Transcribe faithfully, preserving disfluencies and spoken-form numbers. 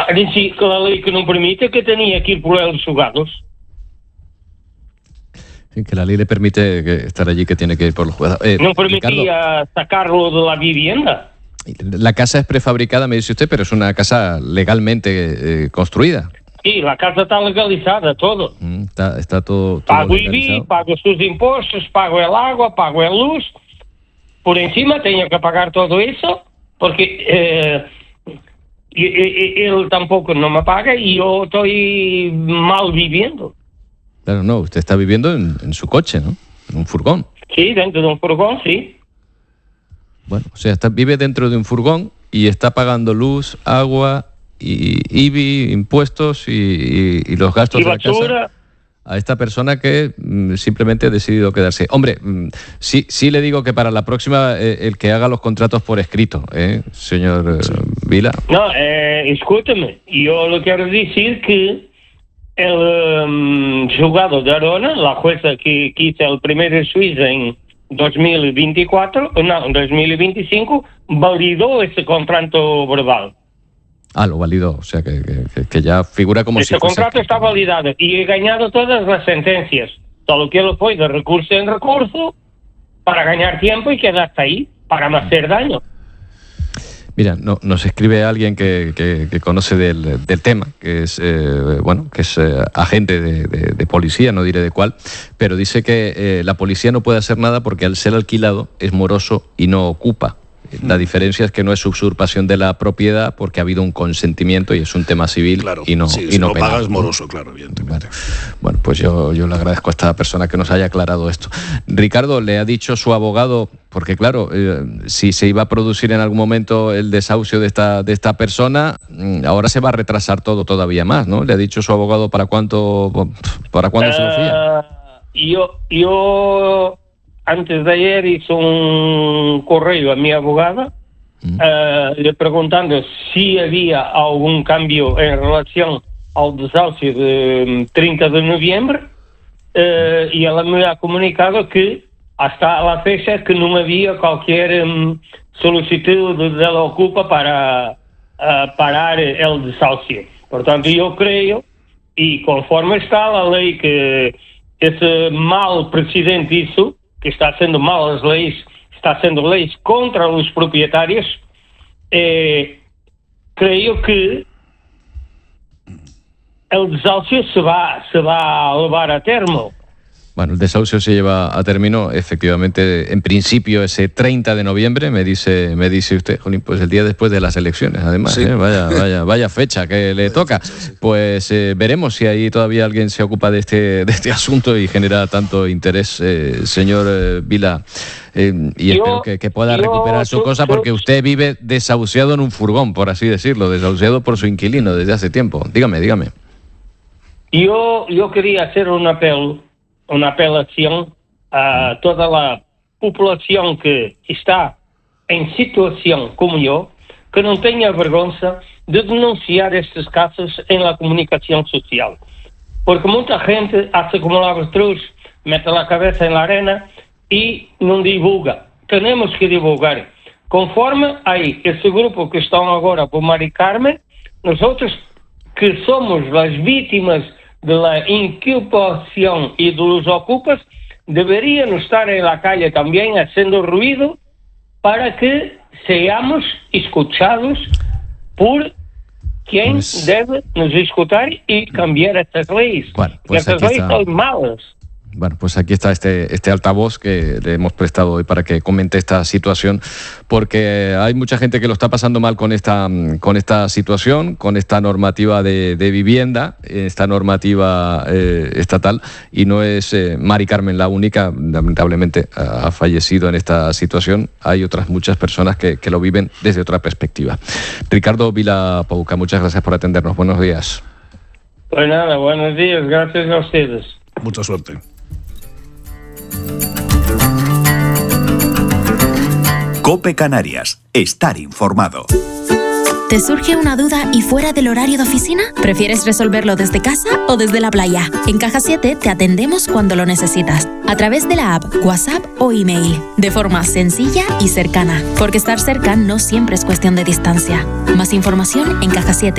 disse que a lei que não permite que tenía que ir por eles juzgados. Que la ley le permite que estar allí, que tiene que ir por los juzgados. Eh, no permitía Ricardo, sacarlo de la vivienda. La casa es prefabricada, me dice usted, pero es una casa legalmente eh, construida. Sí, la casa está legalizada, todo. Mm, está, está todo, todo pago legalizado. I B I, pago sus impuestos, pago el agua, pago el luz. Por encima tengo que pagar todo eso, porque eh, y, y, él tampoco no me paga y yo estoy mal viviendo. Claro, no, usted está viviendo en, en su coche, ¿no? En un furgón. Sí, dentro de un furgón, sí. Bueno, o sea, está, vive dentro de un furgón y está pagando luz, agua, y I B I, impuestos y, y, y los gastos y de la casa a esta persona que mm, simplemente ha decidido quedarse. Hombre, mm, sí, sí le digo que para la próxima eh, el que haga los contratos por escrito, ¿eh, señor eh, Vila? No, eh, escúchame, yo le quiero decir que el um, juzgado de Arona, la jueza que, que hizo el primer juicio en dos mil veinticuatro, no, en dos mil veinticinco, validó ese contrato verbal. Ah, lo validó, o sea que, que, que ya figura como ese si fuese... contrato está validado y he ganado todas las sentencias. Solo que lo fue de recurso en recurso para ganar tiempo y quedarse ahí, para no hacer daño. Mira, no, nos escribe alguien que, que, que conoce del, del tema, que es eh, bueno, que es eh, agente de, de, de policía, no diré de cuál, pero dice que eh, la policía no puede hacer nada porque al ser alquilado es moroso y no ocupa. La diferencia es que no es usurpación de la propiedad porque ha habido un consentimiento y es un tema civil, claro, y no, sí, y si no, no penal. pagas moroso, claro, evidentemente. Bueno, bueno, pues yo, yo le agradezco a esta persona que nos haya aclarado esto. Ricardo, le ha dicho su abogado, porque claro, eh, si se iba a producir en algún momento el desahucio de esta, de esta persona, ahora se va a retrasar todo todavía más, ¿no? Le ha dicho su abogado para cuánto, para cuándo uh, se lo fía. Yo, yo antes de ayer hice un correo a mi abogada mm. uh, le preguntando si había algún cambio en relación al desahucio de treinta de noviembre uh, y ella me ha comunicado que hasta la fecha que no había cualquier um, solicitud de la Ocupa para uh, parar el desahucio. Por tanto, yo creo, y conforme está la ley que ese mal presidente hizo, que está haciendo mal las leyes, está haciendo leyes contra los propietarios, eh, creo que el desahucio se va, se va a llevar a termo. Bueno, el desahucio se lleva a término, efectivamente, en principio ese treinta de noviembre, me dice me dice usted, jolín, pues el día después de las elecciones, además, sí. ¿eh? vaya, vaya, vaya fecha que le toca. Pues eh, veremos si ahí todavía alguien se ocupa de este, de este asunto y genera tanto interés, eh, señor eh, Vila, eh, y yo, espero que, que pueda yo, recuperar su yo, cosa, porque usted vive desahuciado en un furgón, por así decirlo, desahuciado por su inquilino desde hace tiempo. Dígame, dígame. Yo, yo quería hacer un apelo, una apelación a toda la población que está en situación como yo, que no tenga vergüenza de denunciar estos casos en la comunicación social. Porque mucha gente hace como la avestruz, mete la cabeza en la arena y no divulga. Tenemos que divulgar. Conforme hay ese grupo que están ahora por Mari Carmen, nosotros que somos las víctimas de la inculpación y de los ocupas, deberían estar en la calle también haciendo ruido para que seamos escuchados por quien pues, debe nos escuchar y cambiar estas leyes. Bueno, pues estas leyes son malas. Bueno, pues aquí está este, este altavoz que le hemos prestado hoy para que comente esta situación, porque hay mucha gente que lo está pasando mal con esta, con esta situación, con esta normativa de, de vivienda, esta normativa eh, estatal, y no es eh, Mari Carmen la única, lamentablemente ha fallecido en esta situación. Hay otras muchas personas que, que lo viven desde otra perspectiva. Ricardo Vila Pouca, muchas gracias por atendernos. Buenos días. Pues nada, buenos días, gracias a ustedes. Mucha suerte. COPE Canarias. Estar informado. ¿Te surge una duda y fuera del horario de oficina? ¿Prefieres resolverlo desde casa o desde la playa? En Caja siete te atendemos cuando lo necesitas, a través de la app, WhatsApp o email, de forma sencilla y cercana, porque estar cerca no siempre es cuestión de distancia. Más información en caja siete.